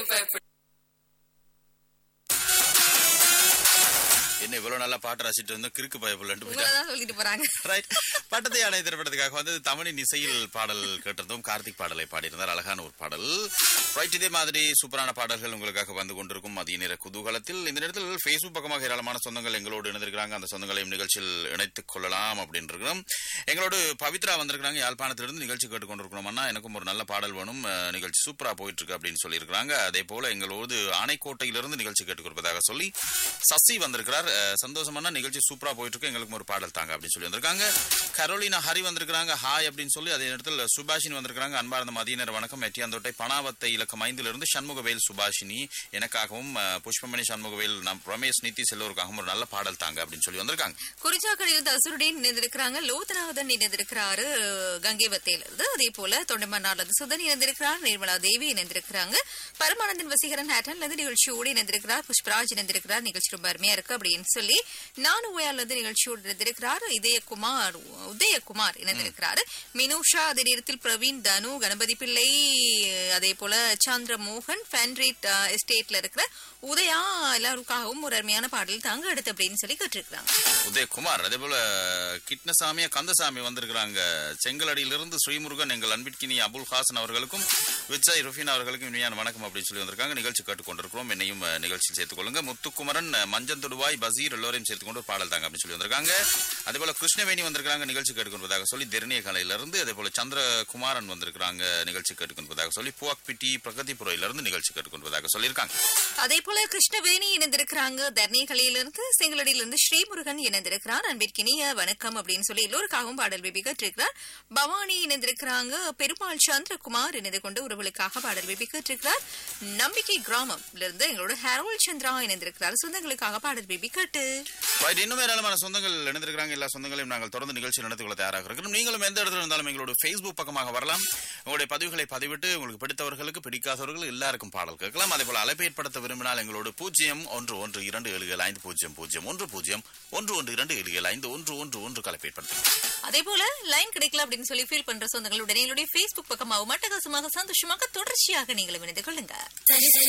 என்ன இவ்வளவு நல்லா பாட்டு ரசிட்டு இருந்தோம் கிறுக்கு பயப்புலன்ட்டு சொல்லிட்டு போறாங்க. ரைட். பட்டத்தை அணை திரைப்படத்துக்காக வந்து தமிழின் இசையில் பாடல் கேட்டிருந்தோம். கார்த்திக் பாடலை பாடியிருந்தார். அழகான ஒரு பாடல். ரைட். இதே மாதிரி சூப்பரான பாடல்கள் உங்களுக்காக வந்து கொண்டிருக்கும் மதிய நேர குதூகலத்தில். இந்த நேரத்தில் Facebook பக்கமாக ஏராளமான சொந்தங்கள் எங்களோடு இணைந்திருக்கிறாங்க. அந்த சொந்தங்களையும் நிகழ்ச்சியில் இணைத்துக் கொள்ளலாம் அப்படின்னு இருக்கிறோம். எங்களோடு பவித்ரா வந்திருக்கிறாங்க. யாழ்ப்பாணத்திலிருந்து நிகழ்ச்சி கேட்டுக்கொண்டிருக்கிறோம். அண்ணா எனக்கும் ஒரு நல்ல பாடல் வேணும், நிகழ்ச்சி சூப்பரா போயிட்டு இருக்கு அப்படின்னு சொல்லியிருக்கிறாங்க. அதே போல எங்களோடு ஆணைக்கோட்டையிலிருந்து நிகழ்ச்சி கேட்டுக்கொடுப்பதாக சொல்லி சசி வந்திருக்கிறார். சந்தோஷமான நிகழ்ச்சி சூப்பரா போயிட்டு இருக்கு, எங்களுக்கு ஒரு பாடல் தாங்க அப்படின்னு சொல்லி வந்திருக்காங்க. கரோலினா ஹரி வந்திருக்காங்க. ஹாய் அப்படின்னு சொல்லி அதே நேரத்தில் சுபாஷினி வந்திருக்காங்க. அன்பார்ந்த மதிய நேர வணக்கம். எட்டியாந்தோட்டை பணாவத்தை இலக்கம் 5 சண்முகவேல் சுபாஷினி எனக்காகவும் புஷ்பமணி சண்முகவேல் ரமேஷ் நிதிஷ் எல்லோருக்காகவும் ஒரு நல்ல பாடல் தாங்க அப்படின்னு சொல்லி வந்திருக்காங்க. குறிச்சாக்கடையில் அசுருடன் இணைந்திருக்கிறாங்க. லோகநாதன் இணைந்திருக்கிறாரு கங்கைவத்தையிலிருந்து. அதே போல தொண்டமன்னார்ல சுதன் இணைந்திருக்கிறார். நிர்மலா தேவி இணைந்திருக்கிறாங்க. பரமானந்தன் வசீகரன் ஹேட்டன்ல நிகழ்ச்சியோடு இணைந்திருக்கிறார். புஷ்பராஜ் இணைந்திருக்கிறார். நிகழ்ச்சி ரொம்ப அருமையா இருக்கு அப்படின்னு சொல்லி நானு உயர்ந்து நிகழ்ச்சியோடு இணைந்திருக்கிறார். உதயகுமார் இணைந்திருக்கிறார். மினுஷா, அதே நேரத்தில் பிரவீன், தனு, கணபதி பிள்ளை, அதே போல சந்திரமோகன், ஃபேன்ரேட் எஸ்டேட்ல இருக்கிற உதயா எல்லாருக்காகவும் ஒரு அருமையான பாடல் தாங்க அடுத்து அப்படின்னு சொல்லி கேட்டிருக்கிறாங்க. உதயகுமார் அதே போல கிட்னசாமி கந்தசாமி வந்திருக்கிறாங்க. செங்கலடியிலிருந்து ஸ்ரீமுருகன், எங்கள் அன்பிற்கினி அபுல் ஹாசன் அவர்களுக்கும் விஜய் ருஃபின் அவர்களுக்கும் இனிமையான வணக்கம் அப்படின்னு சொல்லி வந்திருக்காங்க. நிகழ்ச்சி கேட்டுக்கொண்டிருக்கிறோம். என்னையும் நிகழ்ச்சியில் சேர்த்துக் கொள்ளுங்க. முத்துக்குமரன், மஞ்சந்துடுவாய், பசீர் எல்லோரையும் சேர்த்துக்கொண்டு ஒரு பாடல் தாங்க அப்படின்னு சொல்லி வந்திருக்காங்க. அதே போல கிருஷ்ணவேணி வந்திருக்காங்க. நிகழ்ச்சி கேட்டுக்கொள்வதாக சொல்லி தெர்னிய கலையிலிருந்து. அதே போல சந்திரகுமாரன் வந்திருக்கிறாங்க. நிகழ்ச்சி கேட்டுக்கொள்வதாக சொல்லி புவாக்பிட்டி பிரகதிபுரையிலிருந்து நிகழ்ச்சி கேட்டுக்கொள்வதாக சொல்லியிருக்காங்க. அதே போல கிருஷ்ணவேணி இணைந்திருக்கிறாங்க. தர்ணிகலையிலிருந்து. செங்கலடியிலிருந்து ஸ்ரீமுருகன் இணைந்திருக்கிறார். அன்பிற்கினிய வணக்கம் அப்படின்னு சொல்லி எல்லோருக்காகவும் பாடல் பேபி கேட்டிருக்கிறார். பவானி இணைந்திருக்கிறாங்க. பெருமாள் சந்திரகுமார் இணைந்து கொண்டு உறவுகளுக்காக பாடல் பேபி கேட்டிருக்கிறார். நம்பிக்கை கிராமம்ல இருந்து எங்களோட ஹரோல் சந்திரா இணைந்திருக்கிறார். சொந்தங்களுக்காக பாடல் பேபி கேட்டு இன்னும் ஏராளமான சொந்தங்கள் இணைந்திருக்கிறாங்க. எல்லா சொந்தங்களையும் நாங்கள் தொடர்ந்து நிகழ்ச்சி நடத்திக் கொள்ள தயாராக இருக்கிறோம். நீங்களும் எந்த இடத்துல இருந்தாலும் எங்களோட Facebook பக்கமாக வரலாம். உங்களுடைய பதிவுகளை பதிவிட்டு உங்களுக்கு பிடித்தவர்களுக்கு பிடிக்காதவர்கள் எல்லாருக்கும் பாடல் கேட்கலாம். அதே போல அழைப்பு ஏற்படுத்த விரும்பினால் எங்களோடு 0112705001 கலைப்பு ஏற்படுத்தலாம். அதே போல லைன் கிடைக்கல அப்படின்னு சொல்லி ஃபீல் பண்ற சொந்தங்களுடன் எங்களுடைய Facebook பக்கமாக மட்டகாசமாக சந்தோஷமாக தொடர்ச்சியாக நீங்களும் இணைந்து கொள்ளுங்க.